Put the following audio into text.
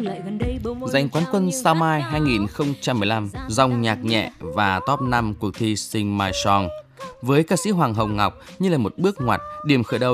Giành quán quân Sao Mai 2015, dòng nhạc nhẹ và top 5 cuộc thi Sing My Song với ca sĩ Hoàng Hồng Ngọc như là một bước ngoặt, điểm khởi đầu